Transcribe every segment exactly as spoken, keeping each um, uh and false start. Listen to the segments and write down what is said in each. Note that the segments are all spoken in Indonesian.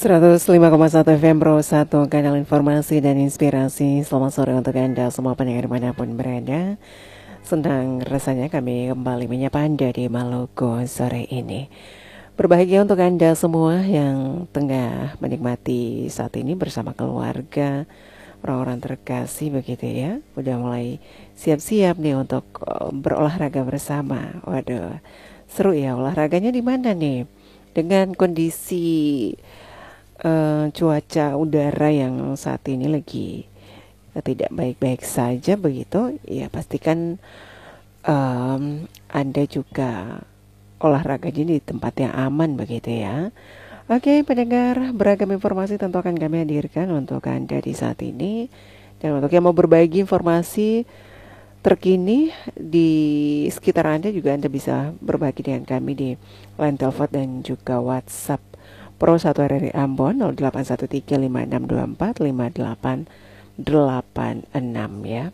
seratus lima koma satu F M Pro satu, kanal informasi dan inspirasi. Selamat sore untuk Anda semua pendengar dimanapun berada. Senang rasanya kami kembali menyapa Anda di Maluku sore ini. Berbahagia untuk Anda semua yang tengah menikmati saat ini bersama keluarga, orang-orang terkasih begitu ya. Udah mulai siap-siap nih untuk uh, berolahraga bersama. Waduh, seru ya, olahraganya di mana nih? Dengan kondisi uh, cuaca udara yang saat ini lagi tidak baik-baik saja begitu, ya pastikan um, Anda juga olahraganya di tempat yang aman begitu ya. Oke pendengar, beragam informasi tentu akan kami hadirkan untuk Anda di saat ini. Dan untuk yang mau berbagi informasi terkini di sekitar Anda juga Anda bisa berbagi dengan kami di line telepon dan juga WhatsApp Pro satu R R I Ambon nol delapan satu tiga lima enam dua empat lima delapan delapan enam ya.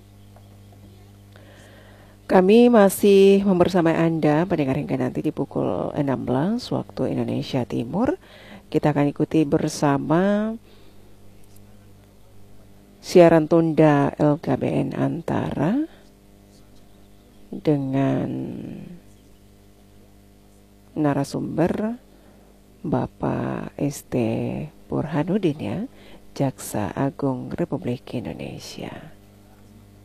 Kami masih membersamai Anda pendengar hingga nanti di pukul enam belas waktu Indonesia Timur. Kita akan ikuti bersama siaran tunda L K B N Antara dengan narasumber Bapak S T Burhanuddin ya, Jaksa Agung Republik Indonesia.